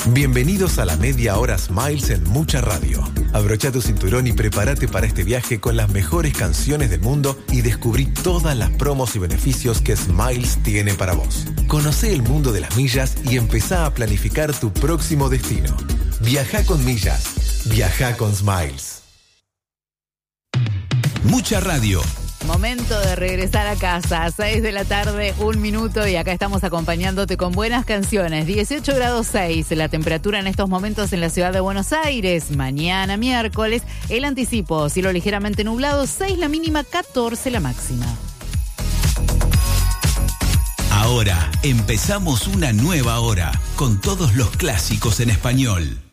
Bienvenidos a la media hora Smiles en Mucha Radio. Abrocha tu cinturón y prepárate para este viaje con las mejores canciones del mundo y descubrí todas las promos y beneficios que Smiles tiene para vos. Conocé el mundo de las millas y empezá a planificar tu próximo destino. Viajá con millas. Viajá con Smiles. Mucha Radio. Momento de regresar a casa, 6 de la tarde, 1 minuto, y acá estamos acompañándote con buenas canciones. 18 grados 6, la temperatura en estos momentos en la ciudad de Buenos Aires. Mañana miércoles, el anticipo, cielo ligeramente nublado, 6 la mínima, 14 la máxima. Ahora empezamos una nueva hora con todos los clásicos en español.